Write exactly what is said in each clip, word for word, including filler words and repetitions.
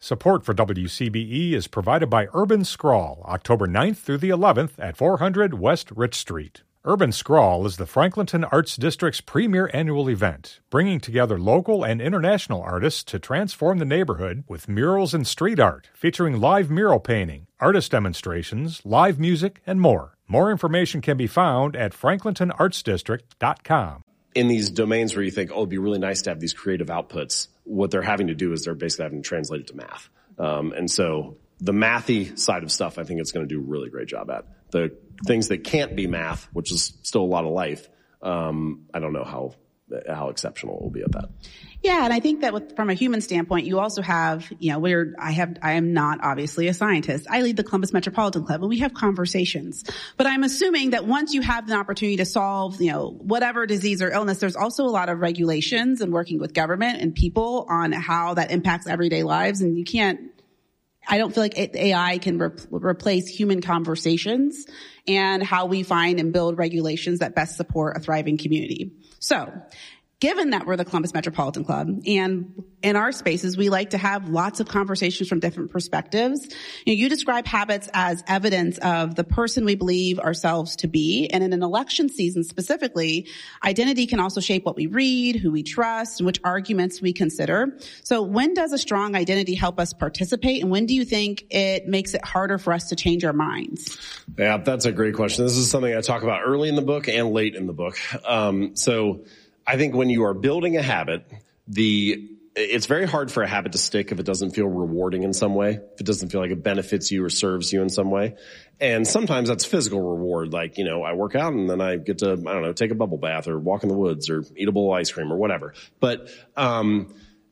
Support for W C B E is provided by Urban Scrawl, October ninth through the eleventh at four hundred West Rich Street. Urban Scrawl is the Franklinton Arts District's premier annual event, bringing together local and international artists to transform the neighborhood with murals and street art, featuring live mural painting, artist demonstrations, live music, and more. More information can be found at franklinton arts district dot com. In these domains where you think, oh, it'd be really nice to have these creative outputs, what they're having to do is they're basically having to translate it to math. Um, and so the mathy side of stuff, I think it's going to do a really great job at. The things that can't be math, which is still a lot of life, um, I don't know how how exceptional it will be at that. Yeah, and I think that with, from a human standpoint, you also have, you know, we're, I have, I am not obviously a scientist. I lead the Columbus Metropolitan Club, and we have conversations. But I'm assuming that once you have the opportunity to solve, you know, whatever disease or illness, there's also a lot of regulations and working with government and people on how that impacts everyday lives. And you can't, I don't feel like A I can re- replace human conversations and how we find and build regulations that best support a thriving community. So, given that we're the Columbus Metropolitan Club, and in our spaces, we like to have lots of conversations from different perspectives. You know, you describe habits as evidence of the person we believe ourselves to be. And in an election season specifically, identity can also shape what we read, who we trust, and which arguments we consider. So when does a strong identity help us participate? And when do you think it makes it harder for us to change our minds? Yeah, that's a great question. This is something I talk about early in the book and late in the book. Um, so I think when you are building a habit, the it's very hard for a habit to stick if it doesn't feel rewarding in some way, if it doesn't feel like it benefits you or serves you in some way. And sometimes that's physical reward, like, you know, I work out and then I get to, I don't know, take a bubble bath or walk in the woods or eat a bowl of ice cream or whatever. But um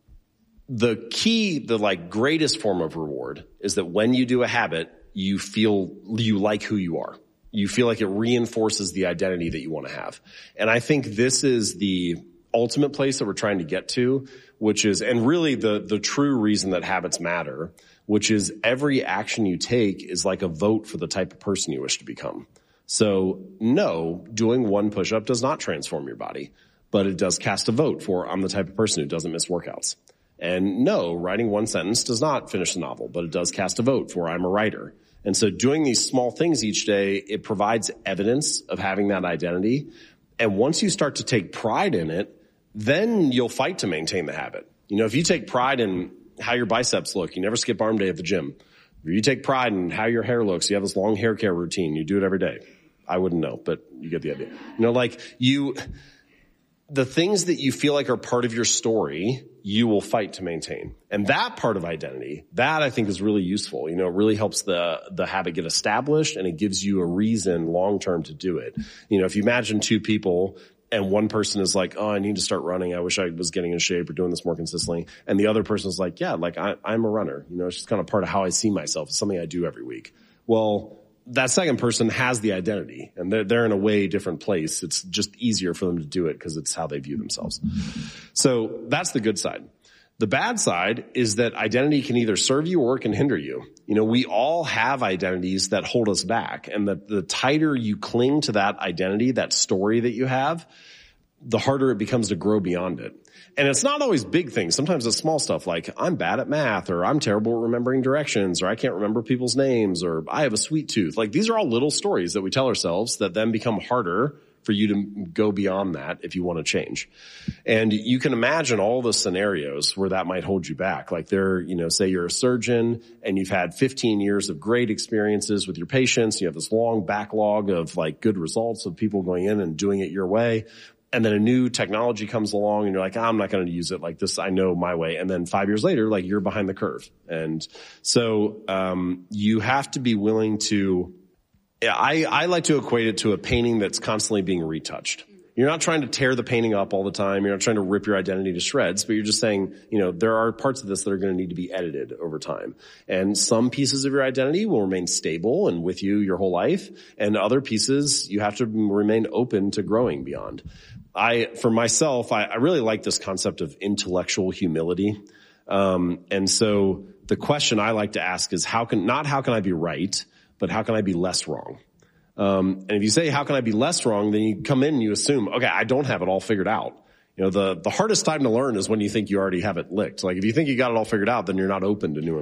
the key, the like greatest form of reward is that when you do a habit, you feel you like who you are. You feel like it reinforces the identity that you want to have. And I think this is the ultimate place that we're trying to get to, which is, and really the, the true reason that habits matter, which is every action you take is like a vote for the type of person you wish to become. So no, doing one push-up does not transform your body, but it does cast a vote for I'm the type of person who doesn't miss workouts. And no, writing one sentence does not finish the novel, but it does cast a vote for I'm a writer. And so doing these small things each day, it provides evidence of having that identity. And once you start to take pride in it, then you'll fight to maintain the habit. You know, if you take pride in how your biceps look, you never skip arm day at the gym. If you take pride in how your hair looks, you have this long hair care routine, you do it every day. I wouldn't know, but you get the idea. You know, like you, the things that you feel like are part of your story, you will fight to maintain. And that part of identity, that I think is really useful. You know, it really helps the, the habit get established, and it gives you a reason long term to do it. You know, if you imagine two people and one person is like, oh, I need to start running. I wish I was getting in shape or doing this more consistently. And the other person is like, yeah, like I, I'm a runner. You know, it's just kind of part of how I see myself. It's something I do every week. Well, that second person has the identity, and they're, they're in a way different place. It's just easier for them to do it because it's how they view themselves. So that's the good side. The bad side is that identity can either serve you or it can hinder you. You know, we all have identities that hold us back, and the, the tighter you cling to that identity, that story that you have, the harder it becomes to grow beyond it. And it's not always big things. Sometimes it's small stuff like I'm bad at math, or I'm terrible at remembering directions, or I can't remember people's names, or I have a sweet tooth. Like these are all little stories that we tell ourselves that then become harder for you to go beyond that if you want to change. And you can imagine all the scenarios where that might hold you back. Like there, you know, say you're a surgeon and you've had fifteen years of great experiences with your patients. You have this long backlog of like good results of people going in and doing it your way. And then a new technology comes along and you're like, oh, I'm not going to use it like this. I know my way. And then five years later, like you're behind the curve. And so, um, you have to be willing to, I, I like to equate it to a painting that's constantly being retouched. You're not trying to tear the painting up all the time. You're not trying to rip your identity to shreds, but you're just saying, you know, there are parts of this that are going to need to be edited over time. And some pieces of your identity will remain stable and with you your whole life. And other pieces you have to remain open to growing beyond. I, for myself, I, I really like this concept of intellectual humility. Um, and so the question I like to ask is how can, not how can I be right, but how can I be less wrong? Um, and if you say, how can I be less wrong, then you come in and you assume, okay, I don't have it all figured out. You know, the, the hardest time to learn is when you think you already have it licked. Like if you think you got it all figured out, then you're not open to new